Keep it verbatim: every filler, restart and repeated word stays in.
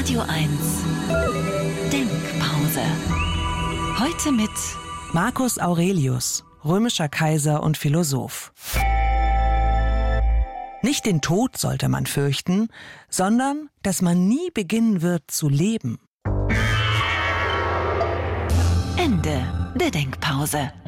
Radio eins Denkpause. Heute mit Marcus Aurelius, römischer Kaiser und Philosoph. Nicht den Tod sollte man fürchten, sondern dass man nie beginnen wird zu leben. Ende der Denkpause.